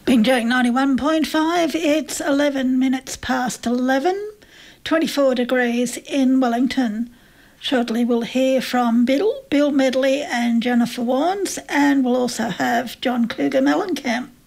Bing Jack 91.5, it's 11 minutes past 11, 24 degrees in Wellington. Shortly we'll hear from Bill Medley and Jennifer Warnes, and we'll also have John Cougar Mellencamp.